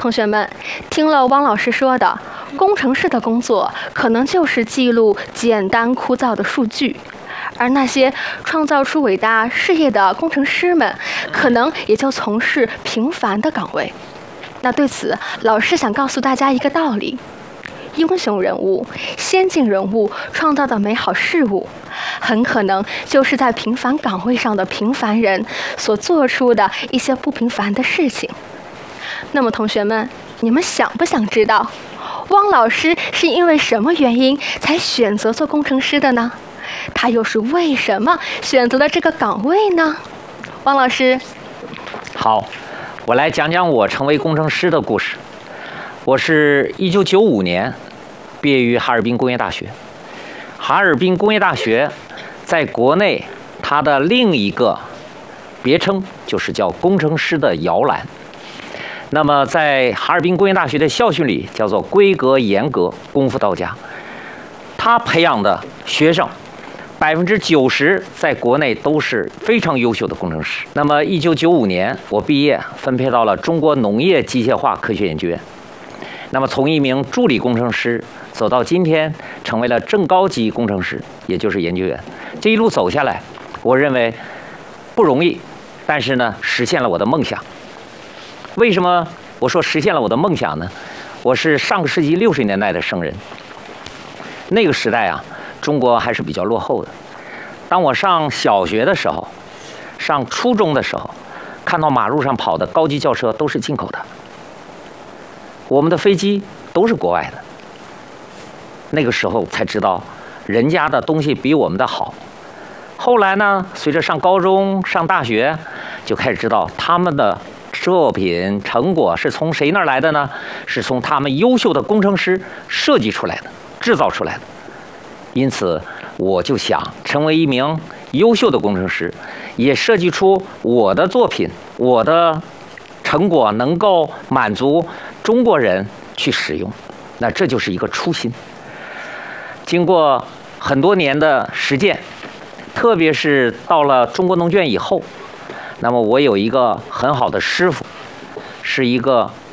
同学们，听了汪老师说的，工程师的工作可能就是记录简单枯燥的数据，而那些创造出伟大事业的工程师们，可能也就从事平凡的岗位。那对此，老师想告诉大家一个道理：英雄人物、先进人物创造的美好事物，很可能就是在平凡岗位上的平凡人所做出的一些不平凡的事情。那么同学们，你们想不想知道汪老师是因为什么原因才选择做工程师的呢？他又是为什么选择了这个岗位呢？汪老师。 好，我来讲讲我成为工程师的故事。我是1995年毕业于哈尔滨工业大学。哈尔滨工业大学在国内它的另一个别称就是叫工程师的摇篮。那么在哈尔滨工业大学的校训里叫做规格严格，功夫到家。他培养的学生90%在国内都是非常优秀的工程师。那么1995年我毕业，分配到了中国农业机械化科学研究院。那么从一名助理工程师走到今天，成为了正高级工程师，也就是研究员。这一路走下来，我认为不容易，但是呢，实现了我的梦想。为什么我说实现了我的梦想呢？我是上个世纪60年代的生人。那个时代啊，中国还是比较落后的。当我上小学的时候，上初中的时候，看到马路上跑的高级轿车都是进口的，我们的飞机都是国外的。那个时候才知道人家的东西比我们的好。后来呢，随着上高中、上大学，就开始知道他们的作品成果是从谁那儿来的呢？是从他们优秀的工程师设计出来的、制造出来的。因此，我就想成为一名优秀的工程师，也设计出我的作品、我的成果能够满足中国人去使用。那这就是一个初心。经过很多年的实践，特别是到了中国农卷以后，那么我有一个很好的师傅，是一个